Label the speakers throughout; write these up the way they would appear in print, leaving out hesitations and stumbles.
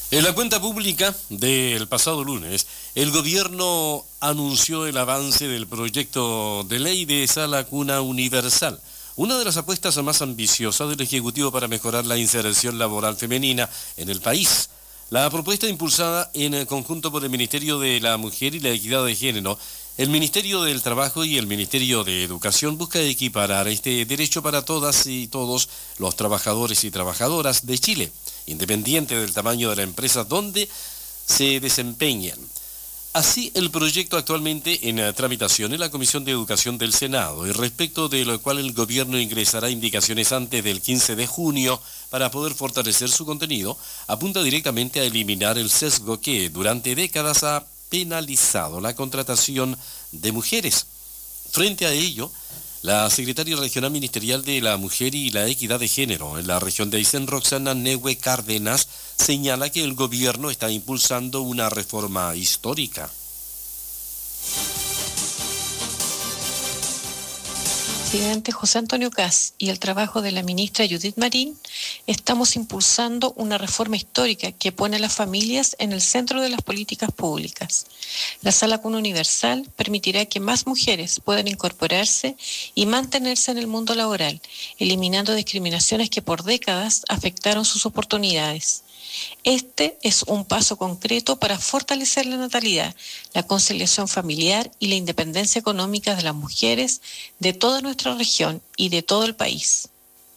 Speaker 1: En la cuenta pública del pasado lunes, el gobierno anunció el avance del proyecto de ley de Sala Cuna Universal, una de las apuestas más ambiciosas del Ejecutivo para mejorar la inserción laboral femenina en el país. La propuesta impulsada en conjunto por el Ministerio de la Mujer y la Equidad de Género, el Ministerio del Trabajo y el Ministerio de Educación busca equiparar este derecho para todas y todos los trabajadores y trabajadoras de Chile, independiente del tamaño de la empresa donde se desempeñan. Así, el proyecto actualmente en tramitación en la Comisión de Educación del Senado, y respecto de lo cual el gobierno ingresará indicaciones antes del 15 de junio para poder fortalecer su contenido, apunta directamente a eliminar el sesgo que durante décadas ha penalizado la contratación de mujeres. Frente a ello, la secretaria regional ministerial de la Mujer y la Equidad de Género en la región de Aysén, Roxana Nehue Cárdenas, señala que el gobierno está impulsando una reforma histórica.
Speaker 2: Presidente José Antonio Kast y el trabajo de la ministra Judith Marín, estamos impulsando una reforma histórica que pone a las familias en el centro de las políticas públicas. La Sala Cuna Universal permitirá que más mujeres puedan incorporarse y mantenerse en el mundo laboral, eliminando discriminaciones que por décadas afectaron sus oportunidades. Este es un paso concreto para fortalecer la natalidad, la conciliación familiar y la independencia económica de las mujeres de toda nuestra región y de todo el país.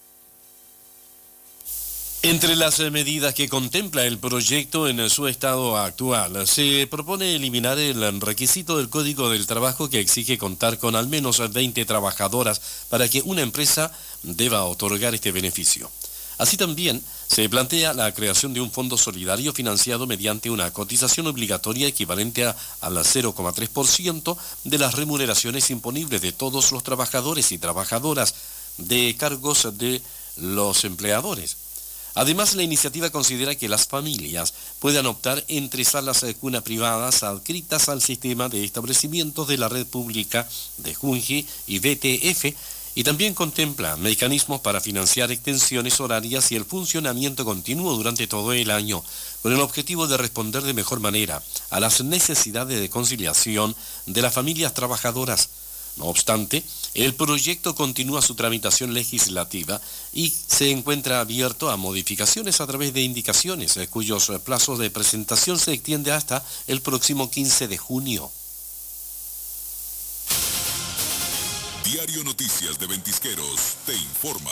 Speaker 1: Entre las medidas que contempla el proyecto en su estado actual, se propone eliminar el requisito del Código del Trabajo que exige contar con al menos 20 trabajadoras para que una empresa deba otorgar este beneficio. Así también se plantea la creación de un fondo solidario financiado mediante una cotización obligatoria equivalente al 0,3% de las remuneraciones imponibles de todos los trabajadores y trabajadoras de cargos de los empleadores. Además, la iniciativa considera que las familias puedan optar entre salas de cuna privadas adscritas al sistema de establecimientos de la red pública de Junji y BTF, y también contempla mecanismos para financiar extensiones horarias y el funcionamiento continuo durante todo el año, con el objetivo de responder de mejor manera a las necesidades de conciliación de las familias trabajadoras. No obstante, el proyecto continúa su tramitación legislativa y se encuentra abierto a modificaciones a través de indicaciones, cuyos plazos de presentación se extiende hasta el próximo 15 de junio.
Speaker 3: Diario Noticias de Ventisqueros te informa.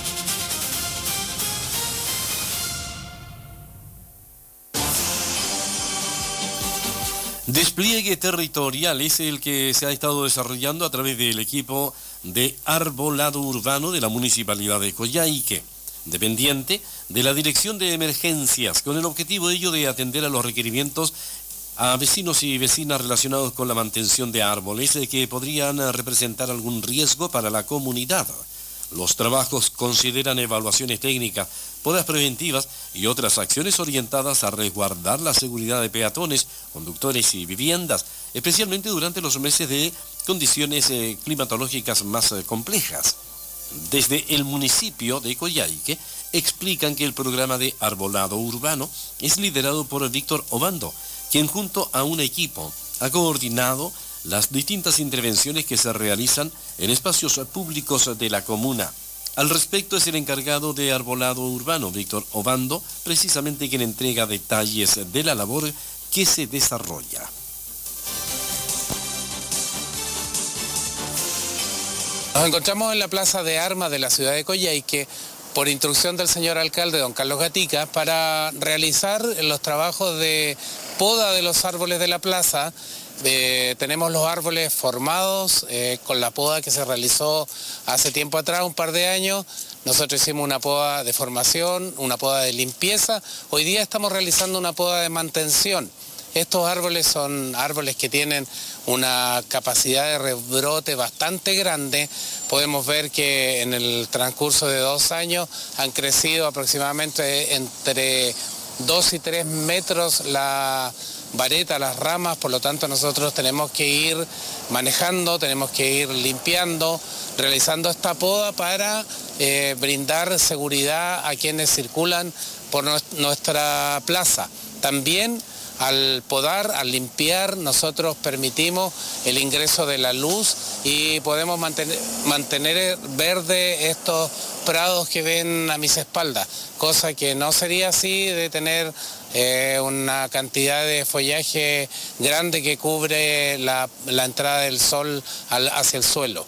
Speaker 1: Despliegue territorial es el que se ha estado desarrollando a través del equipo de arbolado urbano de la Municipalidad de Coyhaique, dependiente de la Dirección de Emergencias, con el objetivo ello de atender a los requerimientos a vecinos y vecinas relacionados con la mantención de árboles que podrían representar algún riesgo para la comunidad. Los trabajos consideran evaluaciones técnicas, podas preventivas y otras acciones orientadas a resguardar la seguridad de peatones, conductores y viviendas, especialmente durante los meses de condiciones climatológicas más complejas. Desde el municipio de Coyhaique explican que el programa de arbolado urbano es liderado por Víctor Obando, quien junto a un equipo ha coordinado las distintas intervenciones que se realizan en espacios públicos de la comuna. Al respecto es el encargado de arbolado urbano, Víctor Obando, precisamente quien entrega detalles de la labor que se desarrolla.
Speaker 4: Nos encontramos en la Plaza de Armas de la ciudad de Coyhaique por instrucción del señor alcalde, don Carlos Gatica, para realizar los trabajos de poda de los árboles de la plaza. Tenemos los árboles formados con la poda que se realizó hace tiempo atrás, un par de años. Nosotros hicimos una poda de formación, una poda de limpieza. Hoy día estamos realizando una poda de mantención. Estos árboles son árboles que tienen una capacidad de rebrote bastante grande. Podemos ver que en el transcurso de 2 años han crecido aproximadamente entre 2 y 3 metros la vareta, las ramas, por lo tanto nosotros tenemos que ir manejando, tenemos que ir limpiando, realizando esta poda para brindar seguridad a quienes circulan por nuestra plaza. También al podar, al limpiar, nosotros permitimos el ingreso de la luz y podemos mantener verde estos prados que ven a mis espaldas, cosa que no sería así de tener una cantidad de follaje grande que cubre la entrada del sol hacia el suelo.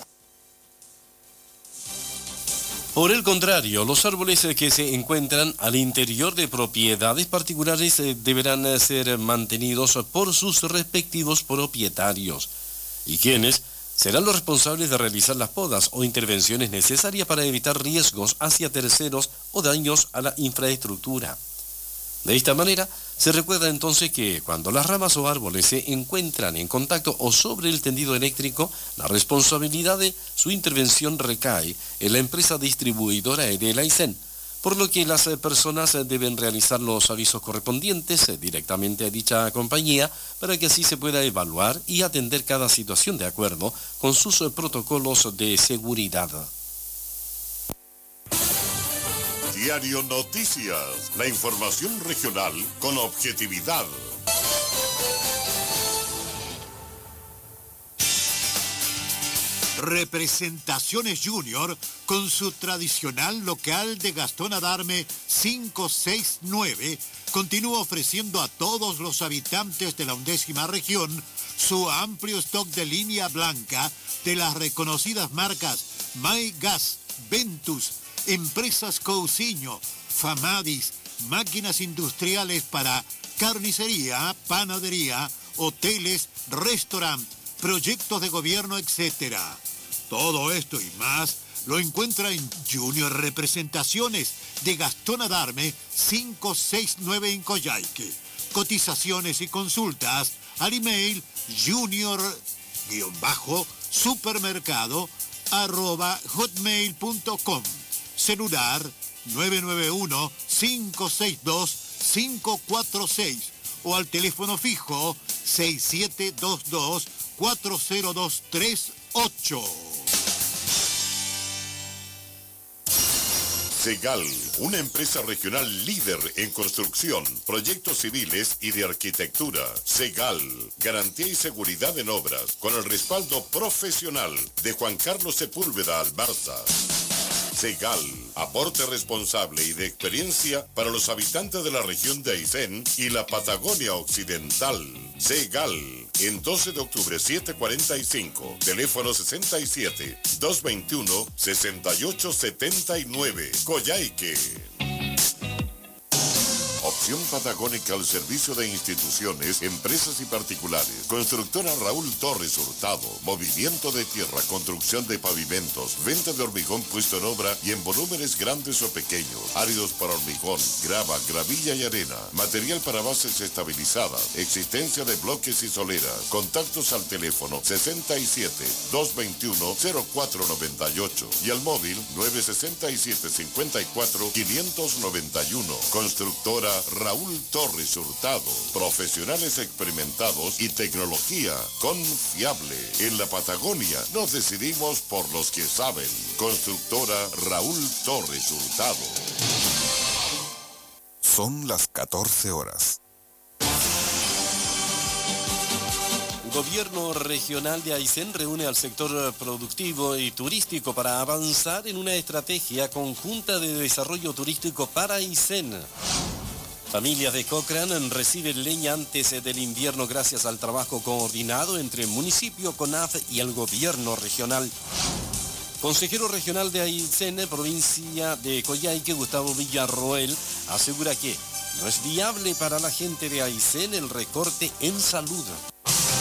Speaker 1: Por el contrario, los árboles que se encuentran al interior de propiedades particulares deberán ser mantenidos por sus respectivos propietarios, y quienes serán los responsables de realizar las podas o intervenciones necesarias para evitar riesgos hacia terceros o daños a la infraestructura. De esta manera, se recuerda entonces que cuando las ramas o árboles se encuentran en contacto o sobre el tendido eléctrico, la responsabilidad de su intervención recae en la empresa distribuidora Enel Aysén, por lo que las personas deben realizar los avisos correspondientes directamente a dicha compañía para que así se pueda evaluar y atender cada situación de acuerdo con sus protocolos de seguridad.
Speaker 3: Diario Noticias, la información regional con objetividad.
Speaker 5: Representaciones Junior con su tradicional local de Gastón Adarme 569 continúa ofreciendo a todos los habitantes de la 11ª región su amplio stock de línea blanca de las reconocidas marcas My Gas, Ventus, Empresas Cousiño, Famadis, máquinas industriales para carnicería, panadería, hoteles, restaurantes, proyectos de gobierno, etc. Todo esto y más lo encuentra en Junior Representaciones de Gastón Adarme 569 en Coyhaique. Cotizaciones y consultas al email junior-supermercado@hotmail.com. Celular 991-562-546 o al teléfono fijo 6722-40238.
Speaker 3: Segal, una empresa regional líder en construcción, proyectos civiles y de arquitectura. Segal, garantía y seguridad en obras, con el respaldo profesional de Juan Carlos Sepúlveda Albarza. Segal, aporte responsable y de experiencia para los habitantes de la región de Aysén y la Patagonia Occidental. Segal, en 12 de octubre 745, teléfono 67-221-6879, Coyhaique. Opción patagónica al servicio de instituciones, empresas y particulares. Constructora Raúl Torres Hurtado. Movimiento de tierra, construcción de pavimentos, venta de hormigón puesto en obra y en volúmenes grandes o pequeños. Áridos para hormigón, grava, gravilla y arena. Material para bases estabilizadas. Existencia de bloques y soleras. Contactos al teléfono 67-221-0498 y al móvil 967-54-591. Constructora Raúl Torres Hurtado. Profesionales experimentados y tecnología confiable. En la Patagonia nos decidimos por los que saben. Constructora Raúl Torres Hurtado.
Speaker 6: Son las 14 horas.
Speaker 1: Gobierno regional de Aysén reúne al sector productivo y turístico para avanzar en una estrategia conjunta de desarrollo turístico para Aysén. Familias de Cochrane reciben leña antes del invierno gracias al trabajo coordinado entre el municipio, CONAF y el gobierno regional. Consejero regional de Aysén, provincia de Coyhaique, Gustavo Villarroel, asegura que no es viable para la gente de Aysén el recorte en salud.